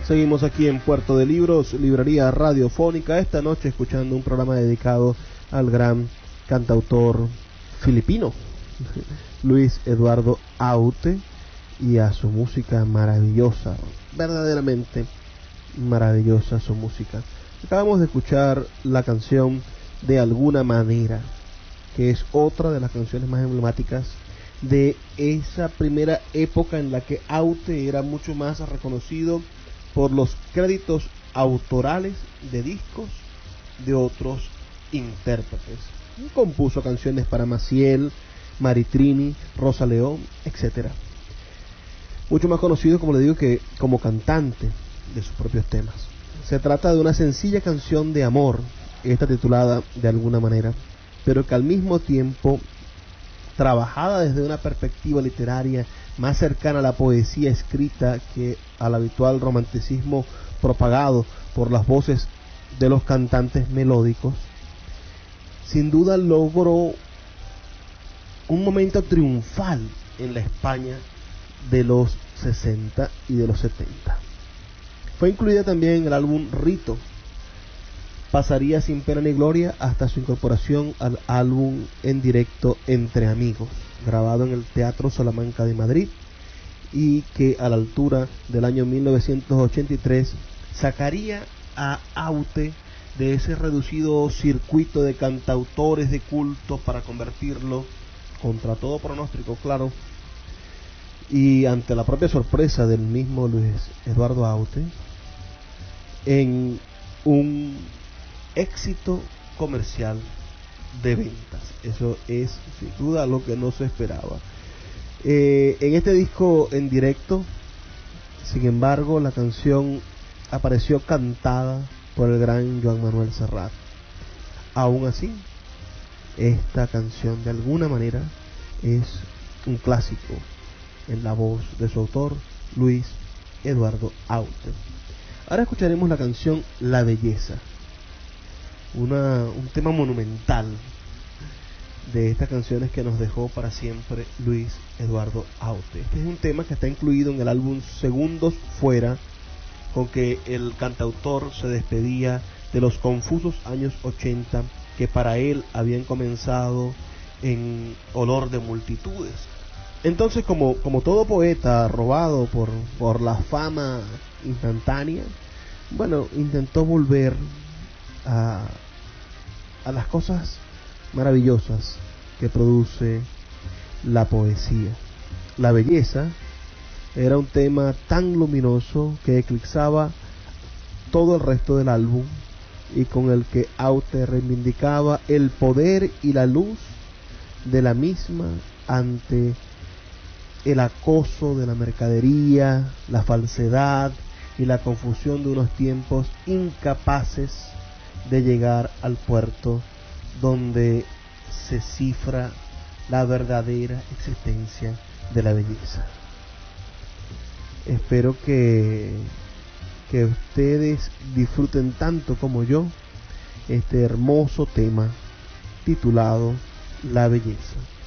Seguimos aquí en Puerto de Libros, librería radiofónica, esta noche escuchando un programa dedicado al gran cantautor filipino, Luis Eduardo Aute, y a su música maravillosa, verdaderamente maravillosa su música. Acabamos de escuchar la canción De Alguna Manera, que es otra de las canciones más emblemáticas de esa primera época en la que Aute era mucho más reconocido por los créditos autorales de discos de otros intérpretes. Compuso canciones para Maciel, Maritrini, Rosa León, etc. Mucho más conocido, como le digo, que como cantante de sus propios temas. Se trata de una sencilla canción de amor, esta titulada De Alguna Manera, pero que al mismo tiempo, trabajada desde una perspectiva literaria más cercana a la poesía escrita que al habitual romanticismo propagado por las voces de los cantantes melódicos, sin duda logró un momento triunfal en la España de los 60 y de los 70. Fue incluida también en el álbum Rito. Pasaría sin pena ni gloria hasta su incorporación al álbum en directo Entre Amigos, grabado en el Teatro Salamanca de Madrid, y que a la altura del año 1983 sacaría a Aute de ese reducido circuito de cantautores de culto para convertirlo, contra todo pronóstico, claro, y ante la propia sorpresa del mismo Luis Eduardo Aute, en un éxito comercial de ventas. Eso es sin duda lo que no se esperaba. En este disco en directo, sin embargo, la canción apareció cantada por el gran Joan Manuel Serrat. Aún así, esta canción de alguna manera es un clásico en la voz de su autor, Luis Eduardo Aute. Ahora escucharemos la canción La Belleza, un tema monumental de estas canciones que nos dejó para siempre Luis Eduardo Aute. Este es un tema que está incluido en el álbum Segundos Fuera, con que el cantautor se despedía de los confusos años 80 que para él habían comenzado en olor de multitudes. Entonces, como todo poeta robado por la fama instantánea, bueno, intentó volver a las cosas maravillosas que produce la poesía. La belleza era un tema tan luminoso que eclipsaba todo el resto del álbum, y con el que Aute reivindicaba el poder y la luz de la misma ante el acoso de la mercadería, la falsedad y la confusión de unos tiempos incapaces de llegar al puerto donde se cifra la verdadera existencia de la belleza. Espero que ustedes disfruten tanto como yo este hermoso tema titulado La Belleza.